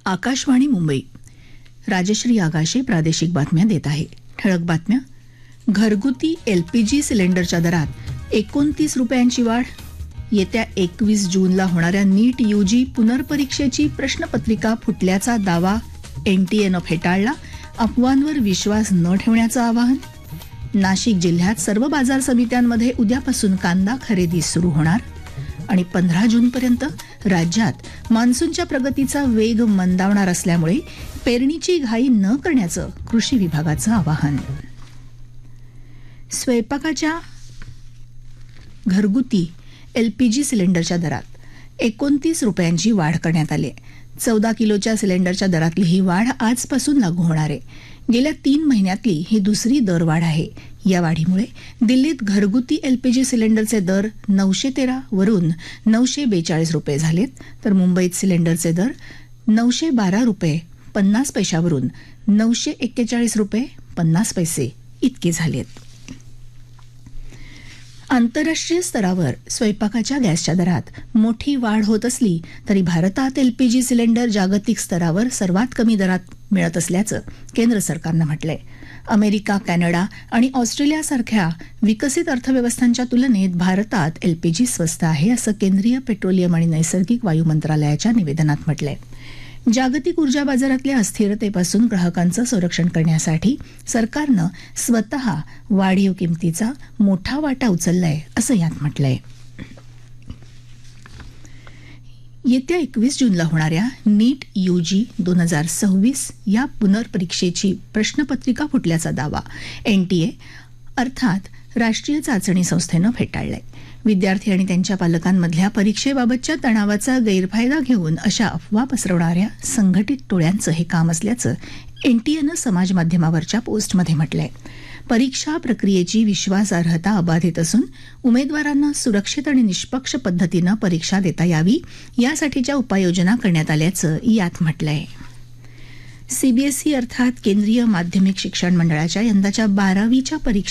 आकाशवाणी मुंबई. राजश्री आगाशे प्रादेशिक बातम्या देत आहे. ठळक बातम्या. घरगुती एलपीजी सिलेंडरच्या दरात 29 रुपयांची वाढ. येत्या 21 जूनला होणाऱ्या नीट यूजी पुनर्परीक्षेची प्रश्नपत्रिका फुटल्याचा दावा एनटीएनं फेटाळला. अफवांवर विश्वास न ठेवण्याचं आवाहन. नाशिक जिल्ह्यात सर्व बाजार समित्यांमध्ये उद्यापासून कांदा खरेदी सुरू होणार. आणि 15 जूनपर्यंत राज्यात मान्सूनच्या प्रगतीचा वेग मंदावणार असल्यामुळे पेरणीची घाई न करण्याचं कृषी विभागाचं आवाहन. स्वयंपाकाच्या घरगुती एलपीजी सिलेंडरच्या दरात 29 रुपयांची वाढ करण्यात आली आहे. 14 किलोच्या सिलेंडरच्या दरातली ही वाढ आजपासून लागू होणार आहे. गेल्या 3 महिन्यातली ही दुसरी दरवाढ आहे. या वाढीमुळे दिल्लीत घरगुती एलपीजी सिलेंडरचे दर 913 वरून 942 रुपये झालेत, तर मुंबईत सिलेंडरचे दर 912 रुपये 50 पैशावरून 941 रुपये 50 पैसे इतके झालेत. आंतरराष्ट्रीय स्तरावर स्वयंपाकाच्या गॅसच्या दरात मोठी वाढ होत असली तरी भारतात एलपीजी सिलेंडर जागतिक स्तरावर सर्वात कमी दरात मिळत असल्याचं केंद्र सरकारनं म्हटलंय. अमेरिका, कॅनडा आणि ऑस्ट्रेलियासारख्या विकसित अर्थव्यवस्थांच्या तुलनेत भारतात एलपीजी स्वस्त आहे, असं केंद्रीय पेट्रोलियम आणि नैसर्गिक वायू मंत्रालयाच्या निवेदनात म्हटलंय. जागतिक ऊर्जा बाजारातल्या अस्थिरतेपासून ग्राहकांचं संरक्षण करण्यासाठी सरकारनं स्वतः वाढीव किमतीचा मोठा वाटा उचललाय, असं यात म्हटलंय. येत्या 21 जूनला होणाऱ्या नीट यूजी 2026 या पुनर्परीक्षेची प्रश्नपत्रिका फुटल्याचा दावा एनटीए अर्थात राष्ट्रीय चाचणी संस्थेनं फेटाळलाय. विद्यार्थी आणि त्यांच्या पालकांमधल्या परीक्षेबाबतच्या तणावाचा गैरफायदा घेऊन अशा अफवा पसरवणाऱ्या संघटित टोळ्यांचं हे काम असल्याचं एनटीएनं समाजमाध्यमावरच्या पोस्टमध्ये म्हटलंय. परीक्षा प्रक्रियेची विश्वासार्हता अबाधित असून उमेदवारांना सुरक्षित आणि निष्पक्ष पद्धतीनं परीक्षा देता यावी यासाठीच्या उपाययोजना करण्यात आल्याचं यात म्हटलंय. सीबीएसई अर्थात केंद्रीय माध्यमिक शिक्षण मंडळाच्या यंदाच्या 12वीच्या परीक्षा